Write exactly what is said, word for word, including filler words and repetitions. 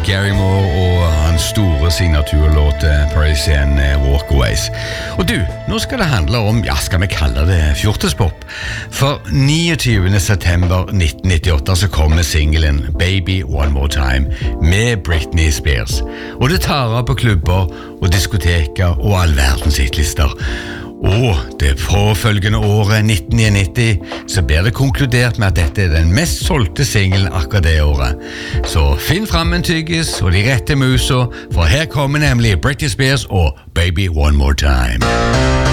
Gary Moore og hans store signaturlåt Parisian Walkaways. Og du, nå skal det handle om, ja, skal vi kalle det fjortespop? For niogtyvende september nitten nittiåtte så kommer singelen Baby One More Time med Britney Spears. Og det tar av på klubber og diskoteker og all verdens hitlister. Og det påfølgende året nitten nitti så blir det konkludert med at dette er den mest solgte singelen akkurat det året. Så finn fram en tyggis og de rette muser, for her kommer nemlig Britney Spears og Baby One More Time.